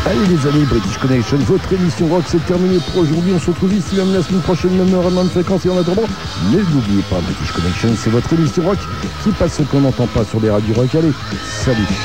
Allez les amis, British Connection, votre émission rock c'est terminé pour aujourd'hui. On se retrouve ici même la semaine prochaine, même heure, même fréquence. Et en attendant, ne l'oubliez pas, British Connection, c'est votre émission rock qui passe ce qu'on n'entend pas sur les radios rock. Allez, salut.